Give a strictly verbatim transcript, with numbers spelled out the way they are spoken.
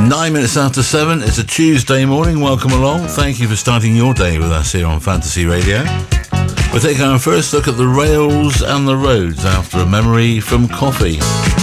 Nine minutes after seven. It's a Tuesday morning. Welcome along. Thank you for starting your day with us here on Fantasy Radio. We'll take our first look at the rails and the roads after a memory from Coffee.